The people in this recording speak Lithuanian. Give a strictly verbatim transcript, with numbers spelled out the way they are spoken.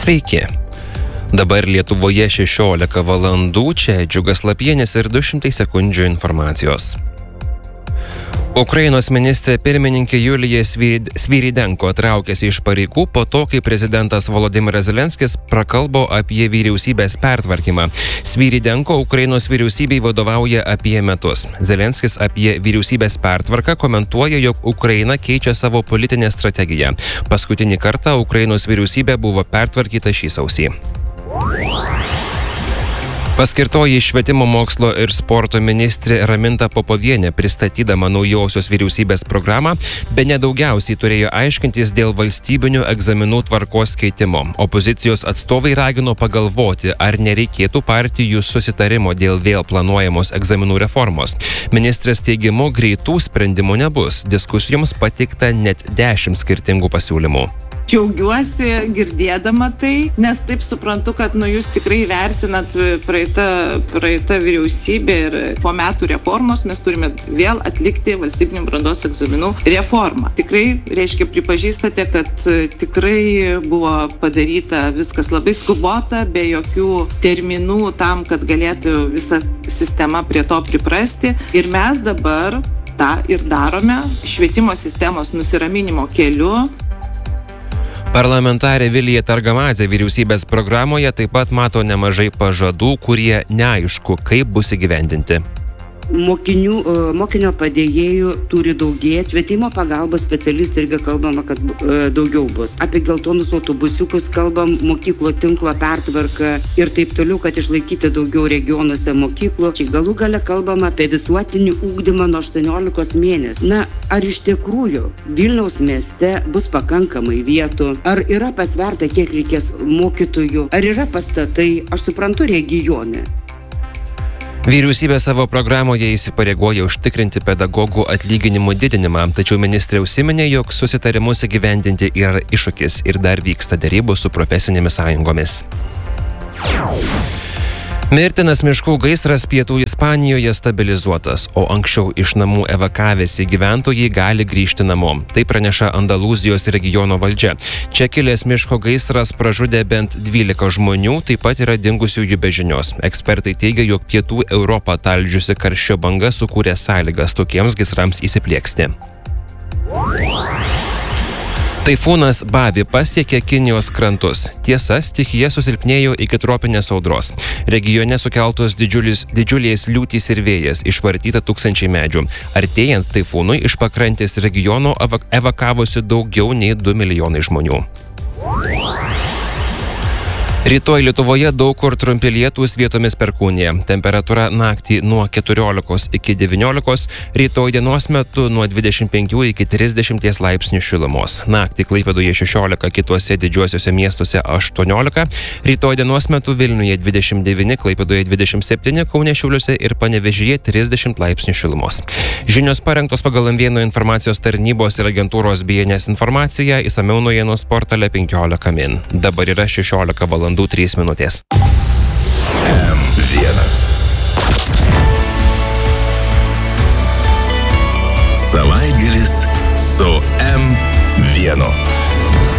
Sveiki. Dabar Lietuvoje šešiolika valandų, čia Džiugas Lapienis ir du šimtai sekundžių informacijos. Ukrainos ministrė pirmininkė Julija Svyrydenko traukėsi iš pareigų po to, kai prezidentas Volodymyras Zelenskis prakalbo apie vyriausybės pertvarkymą. Svyrydenko Ukrainos vyriausybei vadovauja apie metus. Zelenskis apie vyriausybės pertvarką komentuoja, jog Ukraina keičia savo politinę strategiją. Paskutinį kartą Ukrainos vyriausybė buvo pertvarkyta šį sausį. Paskirtoji švietimo mokslo ir sporto ministrė Raminta Popovienė, pristatydama naujosios vyriausybės programą, bene daugiausiai turėjo aiškintis dėl valstybinių egzaminų tvarkos keitimo. Opozicijos atstovai ragino pagalvoti, ar nereikėtų partijų susitarimo dėl vėl planuojamos egzaminų reformos. Ministrės teigimu, greitų sprendimų nebus. Diskusijoms pateikta net dešimt skirtingų pasiūlymų. Džiaugiuosi girdėdama tai, nes taip suprantu, kad nu, jūs tikrai vertinat praeitą, praeitą vyriausybę ir po metų reformos mes turime vėl atlikti valstybinių brandos egzaminų reformą. Tikrai, reiškia, pripažįstate, kad tikrai buvo padaryta viskas labai skubota, be jokių terminų tam, kad galėtų visa sistema prie to priprasti. Ir mes dabar tą ir darome švietimo sistemos nusiraminimo keliu. Parlamentarė Vilija Targamadzė vyriausybės programoje taip pat mato nemažai pažadų, kurie neaišku, kaip bus įgyvendinti. Mokinių, mokinio padėjėjų turi daugėti, švietimo pagalbos specialistų irgi kalbama, kad daugiau bus. Apie geltonus autobusiukus kalbam, mokyklo tinklo pertvarką ir taip toliau, kad išlaikyti daugiau regionuose mokyklų. Čia galų gale kalbama apie visuotinį ugdymą nuo aštuoniolikos mėnesių. Na, ar iš tikrųjų Vilniaus mieste bus pakankamai vietų? Ar yra pasverta, kiek reikės mokytojų? Ar yra pastatai? Aš suprantu regione. Vyriausybė savo programoje įsipareigoja užtikrinti pedagogų atlyginimų didinimą, tačiau ministrė užsiminė, jog susitarimus įgyvendinti yra iššūkis ir dar vyksta derybos su profesinėmis sąjungomis. Mirtinas miškų gaisras pietų Ispanijoje stabilizuotas, o anksčiau iš namų evakavęsi gyventojai gali grįžti namo. Tai praneša Andalūzijos regiono valdžia. Čia kilęs miško gaisras pražudė bent dvylika žmonių, taip pat yra dingusiųjų be žinios. Ekspertai teigia, jog pietų Europą talžiusi karščio banga sukūrė sąlygas tokiems gaisrams įsiplieksti. Taifūnas Bavi pasiekė Kinijos krantus. Tiesa, stichija susilpnėjo iki tropinės audros. Regione sukeltos didžiulis, didžiulės liūtys ir vėjas, išvartyta tūkstančiai medžių. Artėjant taifūnui iš pakrantės regiono evakavosi daugiau nei du milijonai žmonių. Rytoj Lietuvoje daug kur trumpi lietūs, vietomis perkūnija. Temperatūra naktį nuo keturiolikos iki devyniolikos, rytoj dienos metu nuo dvidešimt penkių iki trisdešimties laipsnių šilumos. Naktį Klaipėdoje šešiolika, kituose didžiuosiuose miestuose aštuoniolika, rytoj dienos metu Vilniuje dvidešimt devyni, Klaipėdoje dvidešimt septyni, Kaune, Šiauliuose ir Panevėžyje trisdešimt laipsnių šilumos. Žinios parengtos pagal M vienas informacijos tarnybos ir agentūros B N S informaciją, išsamiau naujienos portale penkiolika min. Dabar yra šešiolika valandų trys minutės. M vienas. Savaitgalis su M vienu.